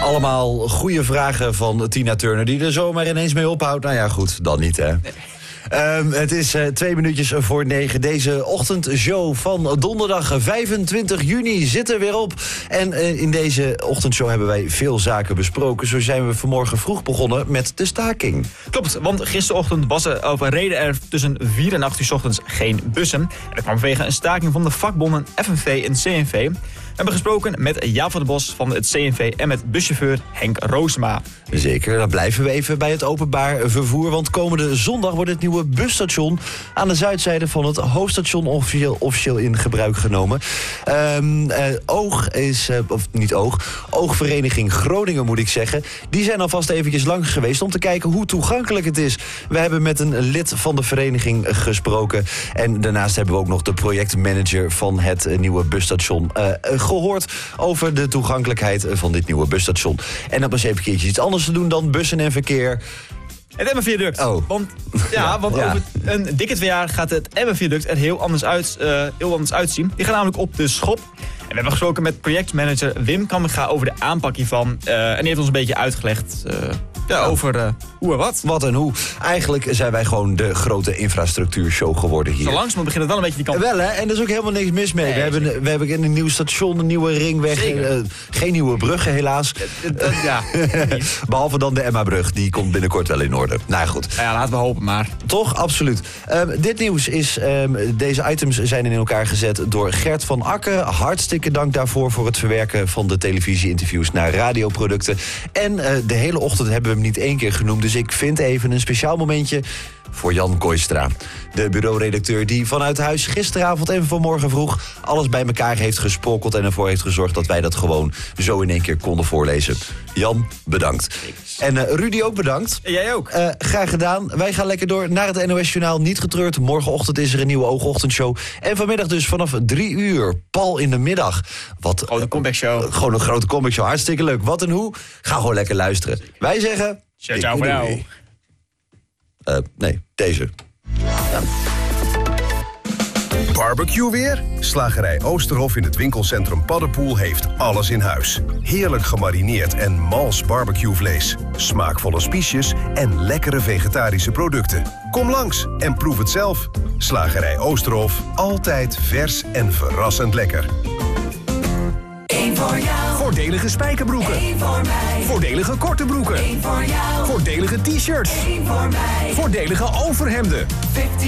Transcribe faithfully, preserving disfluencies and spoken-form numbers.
Allemaal goede vragen van Tina Turner, die er zomaar ineens mee ophoudt. Nou ja, goed, dan niet, hè. Nee. Um, het is uh, twee minuutjes voor negen. Deze ochtendshow van donderdag vijfentwintig juni zit er weer op. En uh, in deze ochtendshow hebben wij veel zaken besproken. Zo zijn we vanmorgen vroeg begonnen met de staking. Klopt, want gisterochtend was er, of reden er tussen vier en acht uur 's ochtends geen bussen. En dat kwam vanwege een staking van de vakbonden F N V en C N V. We hebben gesproken met Jaap van der Bos van het C N V en met buschauffeur Henk Roosema. Zeker, dan blijven we even bij het openbaar vervoer. Want komende zondag wordt het nieuwe busstation aan de zuidzijde van het hoofdstation officieel, officieel in gebruik genomen. Um, uh, Oog is, uh, of niet Oog, Oogvereniging Groningen moet ik zeggen. Die zijn alvast eventjes langs geweest om te kijken hoe toegankelijk het is. We hebben met een lid van de vereniging gesproken. En daarnaast hebben we ook nog de projectmanager van het uh, nieuwe busstation uh, gehoord over de toegankelijkheid van dit nieuwe busstation. En dat was even een keertje iets anders te doen dan bussen en verkeer. Het Emma-viaduct. Oh. Want, ja, ja, want ja. over een dikke twee jaar gaat het Emma-viaduct er heel anders, uit, uh, heel anders uitzien. Die gaat namelijk op de schop. En we hebben gesproken met projectmanager Wim Kamminga over de aanpak hiervan. Uh, en die heeft ons een beetje uitgelegd uh, ja, over uh, hoe en wat. Wat en hoe. Eigenlijk zijn wij gewoon de grote infrastructuurshow geworden hier. Zo langzamerhand begint het wel een beetje die kant. Wel hè, en er is ook helemaal niks mis mee. Nee, we, hebben, we hebben een nieuw station, een nieuwe ringweg. Uh, geen nieuwe bruggen helaas. Uh, uh, uh, ja, Behalve dan de Emma-brug, die komt binnenkort wel in orde. Nou goed. Nou ja, laten we hopen maar. Toch, absoluut. Um, dit nieuws is, um, deze items zijn in elkaar gezet door Gert van Akker. Hartstikke dank daarvoor voor het verwerken van de televisie-interviews naar radioproducten. En uh, de hele ochtend hebben we hem niet één keer genoemd, dus ik vind even een speciaal momentje voor Jan Kooistra. De bureauredacteur die vanuit huis gisteravond en vanmorgen vroeg alles bij elkaar heeft gesprokkeld en ervoor heeft gezorgd dat wij dat gewoon zo in één keer konden voorlezen. Jan, bedankt. En uh, Rudy ook bedankt. En jij ook. Uh, graag gedaan. Wij gaan lekker door naar het N O S-journaal. Niet getreurd, morgenochtend is er een nieuwe Oogochtendshow. En vanmiddag dus vanaf drie uur, pal in de middag. Wat, Gewoon een comeback show. Uh, gewoon een grote comeback show. Hartstikke leuk. Wat en hoe? Ga gewoon lekker luisteren. Wij zeggen... Ciao, ciao voor jou. Uh, nee, deze. Ja. Barbecue weer? Slagerij Oosterhof in het winkelcentrum Paddenpoel heeft alles in huis. Heerlijk gemarineerd en mals barbecuevlees. Smaakvolle spiesjes en lekkere vegetarische producten. Kom langs en proef het zelf. Slagerij Oosterhof, altijd vers en verrassend lekker. Eén voor jou. Voordelige spijkerbroeken. Eén voor mij. Voordelige korte broeken. Eén voor jou. Voordelige t-shirts. Eén voor mij. Voordelige overhemden.